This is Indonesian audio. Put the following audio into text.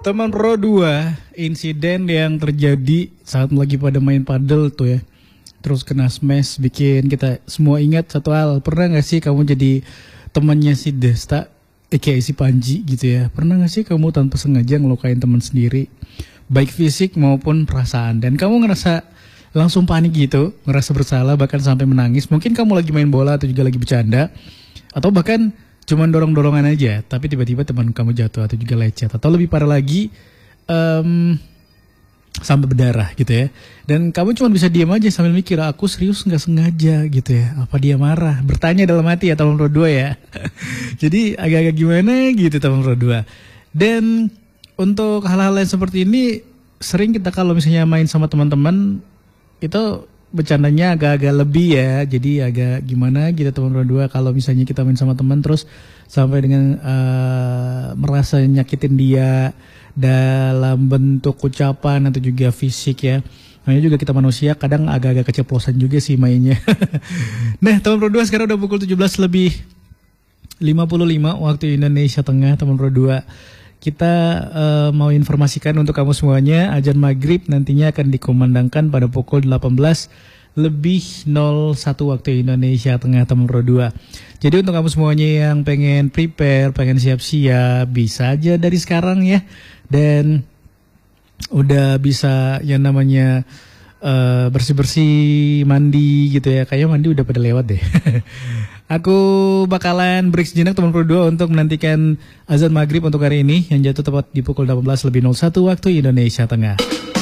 Teman Pro 2, insiden yang terjadi saat lagi pada main padel tuh ya. Terus kena smash, bikin kita semua ingat satu hal. Pernah gak sih kamu jadi temannya si Desta, kayak si Panji gitu ya? Pernah gak sih kamu tanpa sengaja ngelukain teman sendiri? Baik fisik maupun perasaan. Dan kamu ngerasa langsung panik gitu, ngerasa bersalah bahkan sampai menangis. Mungkin kamu lagi main bola atau juga lagi bercanda. Atau bahkan cuman dorong-dorongan aja, tapi tiba-tiba teman kamu jatuh atau juga lecet. Atau lebih parah lagi, sampai berdarah gitu ya. Dan kamu cuma bisa diam aja sambil mikir, aku serius nggak sengaja gitu ya. Apa dia marah? Bertanya dalam hati ya teman Pro 2 ya. Jadi agak-agak gimana gitu teman Pro 2. Dan untuk hal-hal yang seperti ini, sering kita kalau misalnya main sama teman-teman, itu bercandanya agak-agak lebih ya. Jadi agak gimana gitu teman Pro 2 kalau misalnya kita main sama teman terus sampai dengan merasa nyakitin dia dalam bentuk ucapan atau juga fisik ya. Namanya juga kita manusia kadang agak-agak keceplosan juga sih mainnya. Nah teman Pro 2 sekarang udah pukul 17:55 waktu Indonesia Tengah teman Pro 2. Kita mau informasikan untuk kamu semuanya, azan maghrib nantinya akan dikumandangkan pada pukul 18:01 waktu Indonesia Tengah teman Pro 2. Jadi untuk kamu semuanya yang pengen prepare, pengen siap-siap, bisa aja dari sekarang ya. Dan udah bisa yang namanya bersih-bersih, mandi gitu ya. Kayaknya mandi udah pada lewat deh. Aku bakalan break sejenak teman Pro 2 untuk menantikan azan maghrib untuk hari ini yang jatuh tepat di pukul 18:01 waktu Indonesia Tengah.